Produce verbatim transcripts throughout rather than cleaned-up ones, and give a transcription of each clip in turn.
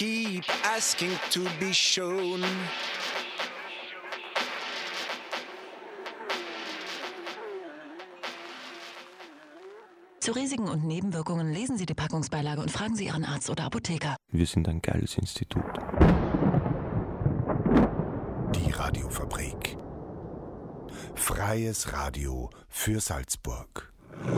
keep asking to be shown. Zu Risiken und Nebenwirkungen lesen Sie die Packungsbeilage und fragen Sie Ihren Arzt oder Apotheker. Wir sind ein geiles Institut. Die Radiofabrik. Freies Radio für Salzburg.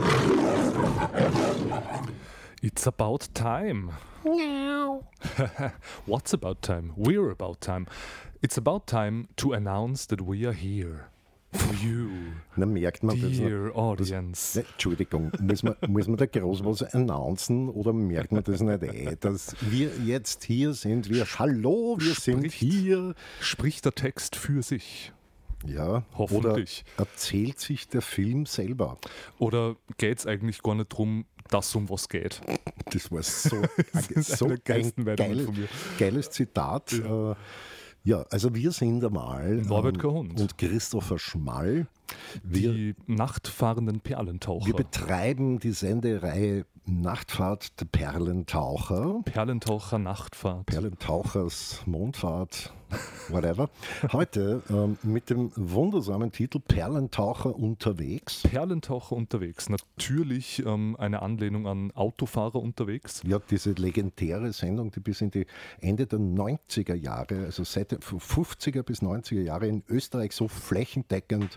It's about time. Meow. What's about time? We're about time. It's about time to announce that we are here. For you, Na, merkt man dear das, audience. das, Entschuldigung, muss man, muss man da groß was announcen oder merkt man das nicht eh, dass wir jetzt hier sind? Wir, hallo, wir sind Spricht- hier. Spricht der Text für sich? Ja, Hoffentlich. Oder erzählt sich der Film selber? Oder geht es eigentlich gar nicht darum, dass um was geht? Das war so, ist so eine der geilsten ein Meldungen geiles, von mir. geiles Zitat. Ja. Äh, ja, also wir sind einmal Norbert Kahund. und Christopher Schmall. Wir, Die nachtfahrenden Perlentaucher. wir betreiben die Sendereihe Nachtfahrt der Perlentaucher. Perlentaucher Nachtfahrt. Perlentauchers Mondfahrt, whatever. Heute ähm, mit dem wundersamen Titel Perlentaucher unterwegs. Perlentaucher unterwegs. Natürlich ähm, eine Anlehnung an Autofahrer unterwegs. Ja, diese legendäre Sendung, die bis in die Ende der neunziger Jahre, also seit den fünfziger bis neunziger Jahre in Österreich so flächendeckend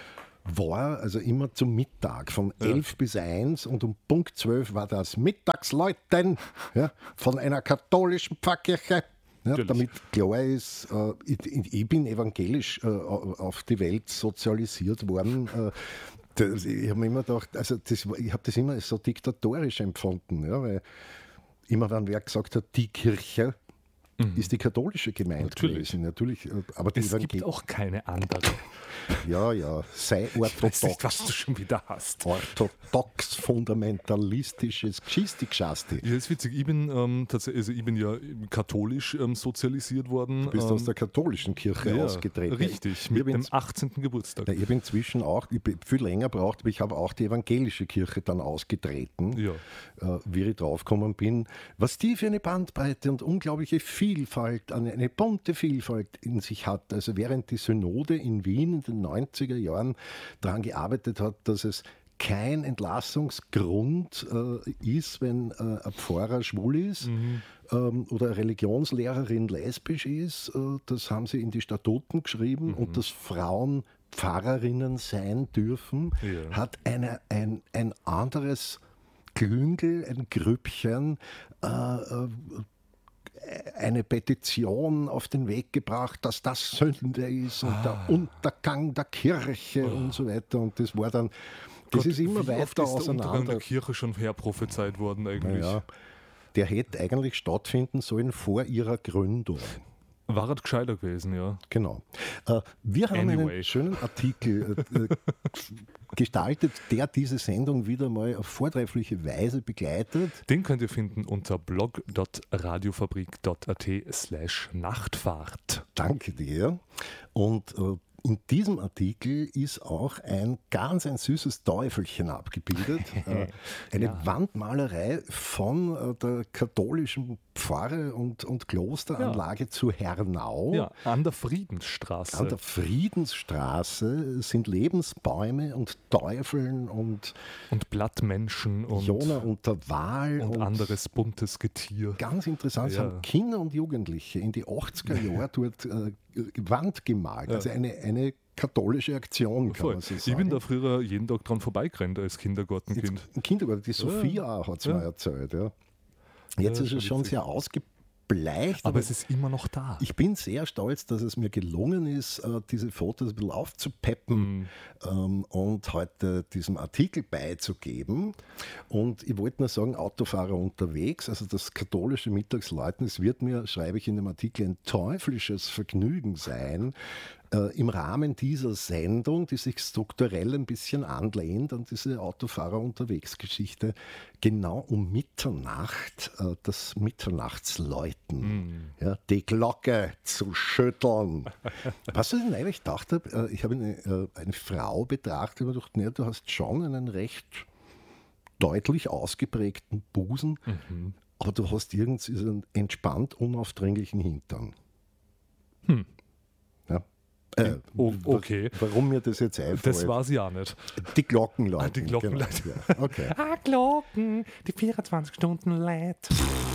war, also immer zum Mittag von elf bis eins und um Punkt zwölf war das Mittagsläuten, ja, von einer katholischen Pfarrkirche. Ja, Natürlich. damit klar ist, äh, ich, ich bin evangelisch äh, auf die Welt sozialisiert worden. Äh, das, ich habe mir immer gedacht, also das, ich habe das immer als so diktatorisch empfunden, ja, weil immer wenn wer gesagt hat, die Kirche ist die katholische Gemeinde Natürlich. gewesen. Natürlich, äh, aber die Es gibt Evangel- auch keine andere. ja, ja, sei Ich weiß nicht, orthodox. was du schon wieder hast. Orthodox, fundamentalistisches Geschisti-Geschasti. Ja, ist witzig. Ich bin, ähm, tatsächlich, also ich bin ja katholisch ähm, sozialisiert worden. Du bist ähm, aus der katholischen Kirche ja, ausgetreten. Richtig, Ich, mit ich bin dem achtzehnten Geburtstag. Ja, ich habe inzwischen auch, ich bin viel länger braucht, aber ich habe auch die evangelische Kirche dann ausgetreten, Ja. äh, wie ich draufgekommen bin. Was die für eine Bandbreite und unglaubliche Vielfalt, eine, eine bunte Vielfalt in sich hat. Also während die Synode in Wien in den neunziger Jahren daran gearbeitet hat, dass es kein Entlassungsgrund äh, ist, wenn äh, ein Pfarrer schwul ist Mhm. ähm, oder eine Religionslehrerin lesbisch ist. Äh, das haben sie in die Statuten geschrieben Mhm. und dass Frauen Pfarrerinnen sein dürfen, Ja. hat eine, ein, ein anderes Klüngel, ein Grüppchen, äh, äh, eine Petition auf den Weg gebracht, dass das Sünde ist und Ah. der Untergang der Kirche und so weiter. Und das war dann, das Gott, ist immer wie oft weiter ist der Untergang auseinander. der Kirche schon herprophezeit worden eigentlich. Ja, der hätte eigentlich stattfinden sollen vor ihrer Gründung. War es gescheiter gewesen, ja. Genau. Äh, wir haben Anyway. einen schönen Artikel äh, äh, gestaltet, der diese Sendung wieder mal auf vortreffliche Weise begleitet. Den könnt ihr finden unter blog.radiofabrik.at slash Nachtfahrt. Danke dir. Und äh, in diesem Artikel ist auch ein ganz ein süßes Teufelchen abgebildet. äh, eine Ja. Wandmalerei von äh, der katholischen Pfarre und, und Klosteranlage zu Hernau. Ja, an der Friedensstraße. An der Friedensstraße sind Lebensbäume und Teufeln und und Blattmenschen und, Jona und der Wal und anderes buntes Getier. Ganz interessant, Ja. haben Kinder und Jugendliche in die achtziger Jahre dort äh, Wand gemalt. Ja. Also eine, eine katholische Aktion, kann Voll. man so sagen. Ich bin da früher jeden Tag dran vorbeigerannt als Kindergartenkind. Jetzt, Im Kindergarten, die Sophia hat es Ja. mir erzählt. Ja. Jetzt Ja, ist schon es schon witzig. sehr ausgebleicht. Aber es ist immer noch da. Ich bin sehr stolz, dass es mir gelungen ist, äh, diese Fotos ein bisschen aufzupeppen Mhm. ähm, und heute diesem Artikel beizugeben. Und ich wollte nur sagen, Autofahrer unterwegs, also das katholische Mittagsläuten, es wird mir, schreibe ich in dem Artikel, ein teuflisches Vergnügen sein, äh, im Rahmen dieser Sendung, die sich strukturell ein bisschen anlehnt an diese Autofahrer unterwegs Geschichte, genau um Mitternacht äh, das Mitternachtsläuten, ja, die Glocke zu schütteln. Was ich eigentlich gedacht habe, äh, ich habe eine, äh, eine Frau betrachtet und gedacht, nee, du hast schon einen recht deutlich ausgeprägten Busen. aber du hast irgendeinen entspannt unaufdringlichen Hintern. Hm. Ja. Äh, O- okay. Warum mir das jetzt einfällt? Das war sie ja nicht. Die Glocken läuten. Ah, die Glocken genau. läuten. Ja. Okay. Ah, Glocken, die vierundzwanzig Stunden lädt.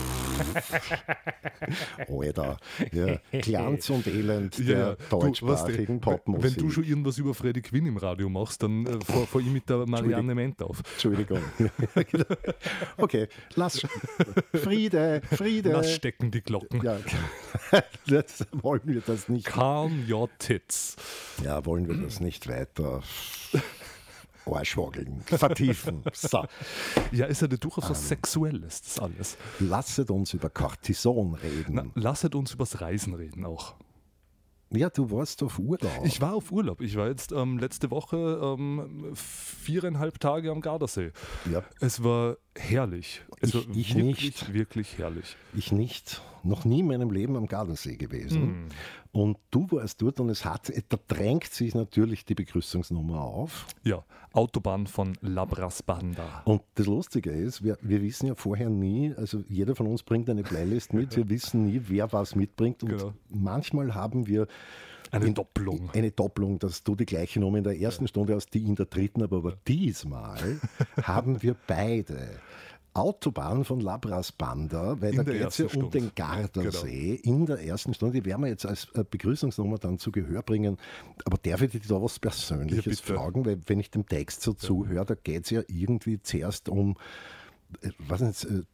Alter, ja, Glanz und Elend Ja, der ja. Du, deutschsprachigen weißt du, Popmusik. Wenn du schon irgendwas über Freddie Quinn im Radio machst, dann äh, fahr, fahr ich mit der Marianne Ment auf. Entschuldigung. Okay, lass Friede, Friede. Lass stecken die Glocken. Ja, das wollen wir das nicht. Calm your tits. Ja, wollen wir das nicht weiter Arschwoggeln, vertiefen. So, Ja, ist ja durchaus was Sexuelles, das alles. lasset uns über Cortison reden. Na, lasset uns übers Reisen reden auch. Ja, du warst auf Urlaub. Ich war auf Urlaub. Ich war jetzt ähm, letzte Woche ähm, viereinhalb Tage am Gardasee. Ja. Es war herrlich. Es Ich- war ich wirklich, nicht. wirklich herrlich. Ich nicht. Noch nie in meinem Leben am Gardasee gewesen. Hm. Und du warst dort und es hat, da drängt sich natürlich die Begrüßungsnummer auf. Ja, Autobahn von Labras Banda. Und das Lustige ist, wir, wir wissen ja vorher nie, also jeder von uns bringt eine Playlist mit, wir wissen nie, wer was mitbringt. Und Genau. manchmal haben wir Eine in- Doppelung. Eine Doppelung, dass du die gleiche Nummer in der ersten Stunde hast, die in der dritten, aber, aber diesmal haben wir beide. Autobahn von Labras Banda, weil In da der geht es ja ersten um den Stunde. Gardasee in der ersten Stunde. Die werden wir jetzt als äh, Begrüßungsnummer dann zu Gehör bringen. Aber darf ich dich da was Persönliches Ja, bitte. fragen? Weil wenn ich dem Text so zuhöre, da geht es ja irgendwie zuerst um, äh, was nicht, äh,